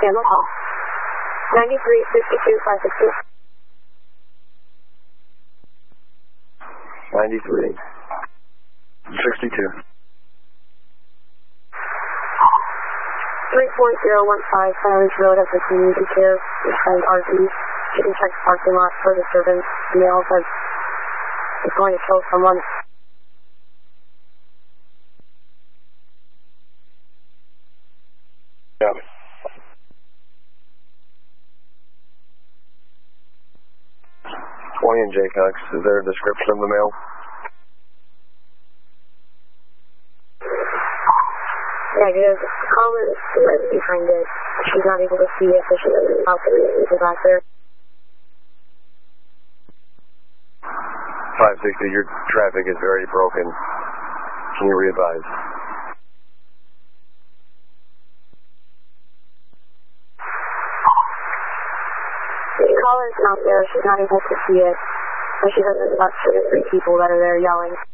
Cancel call. 93-52-562. 93. 62. 3.015 Silence Road of the Community Care. Your friend RV. She can check the parking lot for disturbance. Email says it's going to kill someone. Yeah. William J. Cox, is there a description of the mail? Negative. Caller is right behind it. She's not able to see it, so she doesn't know if it's back there. 560, your traffic is very broken. Can you re-advise? The caller's not there. She's not able to see it. So she doesn't know about 2 or 3 people that are there yelling.